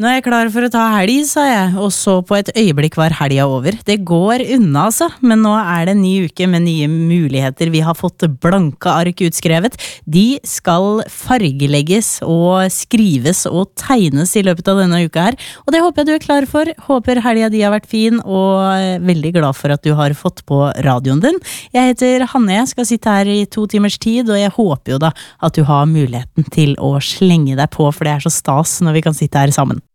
Nå er jeg klar for å ta helg, sa jeg, og så på et øyeblikk var helga over. Det går unna, altså, men nå er det en ny uke med nye muligheter. Vi har fått blanke ark utskrevet. De skal fargelegges og skrives og tegnes i løpet av denne uka her, og det håper jeg du er klar for. Håper helga di har vært fin, og veldig glad for at du har fått på radioen din. Jeg heter Hanne, jeg skal sitte her i 2 timers tid, og jeg håper jo da at du har muligheten til å slenge deg på, for det er så stas når vi kan sitte her sammen.